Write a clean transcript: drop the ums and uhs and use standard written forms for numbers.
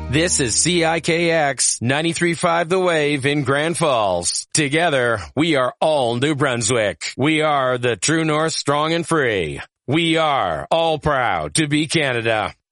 This is CIKX 93.5 The Wave in Grand Falls. Together, we are all New Brunswick. We are the True North strong and free. We are all proud to be Canada.